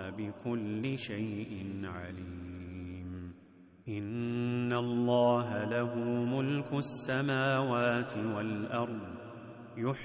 بكل شيء عليم إن الله له ملك السماوات والأرض